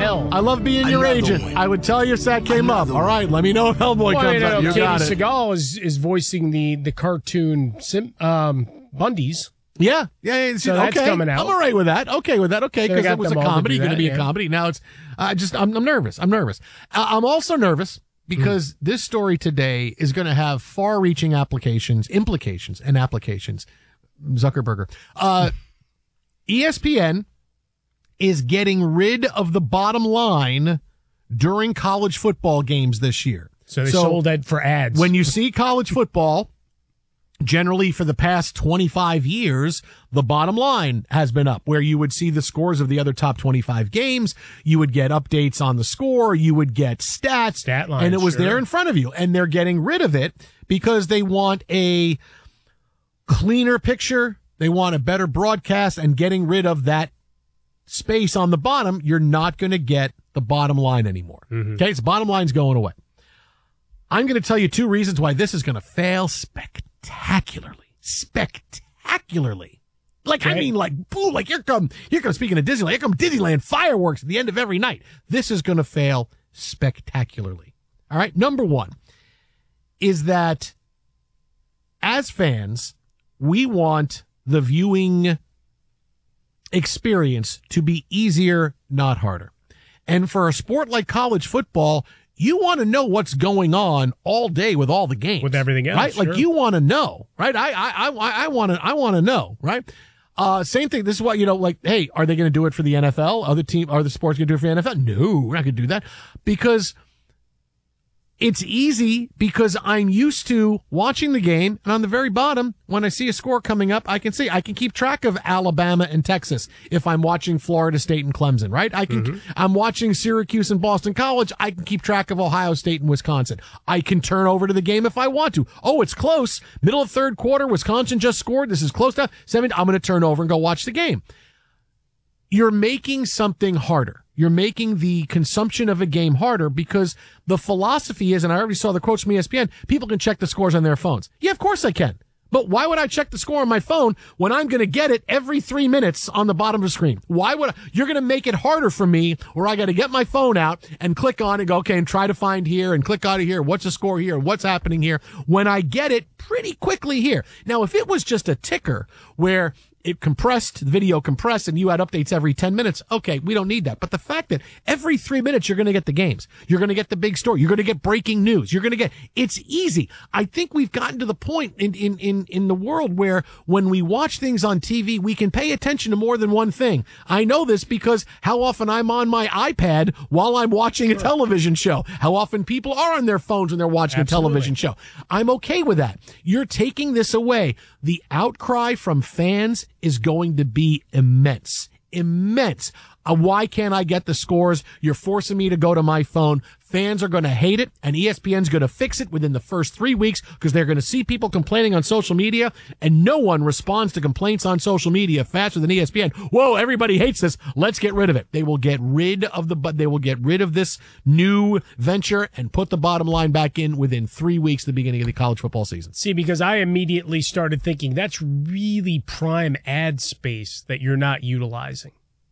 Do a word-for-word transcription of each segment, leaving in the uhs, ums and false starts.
Hell. I love being your Another agent. one. I would tell you if that came Another up. All right, let me know if Hellboy Well, comes no, up. no, You Katie got it. Seagal is, is voicing the, the cartoon Sim, um, Bundy's. Yeah, yeah, yeah. So that's okay. coming out. I'm all right with that. Okay with that. Okay, So they because got it was a them all to comedy, do going to that, be a yeah. comedy. Now it's, I just, I'm, I'm nervous. I'm nervous. I- I'm also nervous because Hmm. this story today is going to have far-reaching applications, implications, and applications. Zuckerberger. Uh, E S P N is getting rid of the bottom line during college football games this year. So they sold that for ads. When you see college football, generally for the past twenty-five years, the bottom line has been up, where you would see the scores of the other top twenty-five games. You would get updates on the score. You would get stats. Stat lines, and it was sure. there in front of you. And they're getting rid of it because they want a cleaner picture. They want a better broadcast, and getting rid of that space on the bottom, you're not going to get the bottom line anymore. Mm-hmm. Okay, so bottom line's going away. I'm going to tell you two reasons why this is going to fail spectacularly. Spectacularly. Like, I Okay. mean, like, boo, like, here come, here come, speaking of Disneyland, here come Disneyland fireworks at the end of every night. This is going to fail spectacularly. All right. Number one is that as fans, we want the viewing experience to be easier, not harder. And for a sport like college football, you want to know what's going on all day with all the games, With everything else, right? sure. Like, you want to know, right? I, I, I, I want to, I want to know, right? Uh, same thing. This is what, you know, like, hey, are they going to do it for the N F L? Other team, are the sports going to do it for the N F L? No, we're not going to do that, because it's easy, because I'm used to watching the game, and on the very bottom, when I see a score coming up, I can see, I can keep track of Alabama and Texas if I'm watching Florida State and Clemson, right? I can, Mm-hmm. I'm watching Syracuse and Boston College. I can keep track of Ohio State and Wisconsin. I can turn over to the game if I want to. Oh, it's close. Middle of third quarter, Wisconsin just scored. This is close to seven. I'm going to turn over and go watch the game. You're making something harder. You're making the consumption of a game harder, because the philosophy is, and I already saw the quotes from E S P N, people can check the scores on their phones. Yeah, of course I can. But why would I check the score on my phone when I'm going to get it every three minutes on the bottom of the screen? Why would I? You're going to make it harder for me, where I got to get my phone out and click on and go, okay, and try to find here and click out of here. What's the score here? What's happening here? When I get it pretty quickly here. Now, if it was just a ticker where it compressed, the video compressed, and you had updates every ten minutes, okay, we don't need that. But the fact that every three minutes you're going to get the games, you're going to get the big story, you're going to get breaking news, you're going to get, it's easy. I think we've gotten to the point in, in, in, in the world where when we watch things on T V, we can pay attention to more than one thing. I know this because how often I'm on my iPad while I'm watching a television show, how often people are on their phones when they're watching Absolutely. a television show. I'm okay with that. You're taking this away. The outcry from fans is going to be immense. Immense. Uh, why can't I get the scores? You're forcing me to go to my phone. Fans are going to hate it, and E S P N's going to fix it within the first three weeks because they're going to see people complaining on social media, and no one responds to complaints on social media faster than E S P N. Whoa, everybody hates this. Let's get rid of it. They will get rid of the, but they will get rid of this new venture and put the bottom line back in within three weeks, the beginning of the college football season. See, because I immediately started thinking that's really prime ad space that you're not utilizing.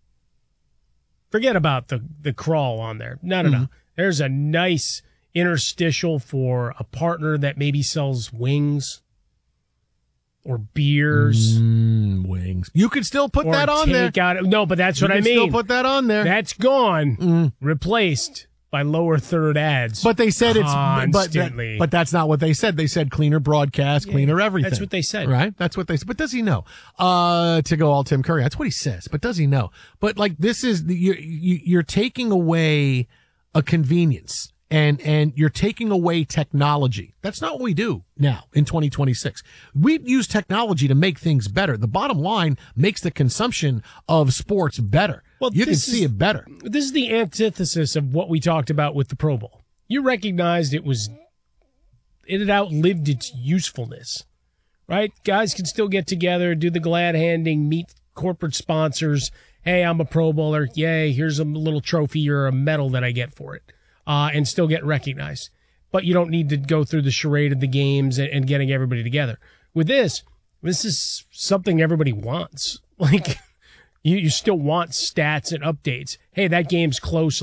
Forget about the, the crawl on there. No, no, Mm-hmm. no. There's a nice interstitial for a partner that maybe sells wings or beers. Mm, wings. You could still put or that on there. take out. No, but that's You what I can mean. still put that on there. That's gone, Mm. replaced by lower third ads. But they said it's, but, Constantly. but that's not what they said. They said cleaner broadcast, cleaner everything. That's what they said. Right? That's what they said. But does he know? Uh, to go all Tim Curry. That's what he says. But does he know? But like, this is, you're, you're taking away a convenience, and, and you're taking away technology. That's not what we do now in twenty twenty-six. We use technology to make things better. The bottom line makes the consumption of sports better. Well, you can this see is- it better. This is the antithesis of what we talked about with the Pro Bowl. You recognized it was, it had outlived its usefulness, right? Guys can still get together, do the glad handing, meet corporate sponsors. Hey, I'm a Pro Bowler. Yay, here's a little trophy or a medal that I get for it, uh, and still get recognized. But you don't need to go through the charade of the games and, and getting everybody together. With this, this is something everybody wants. Like, you, you still want stats and updates. Hey, that game's close.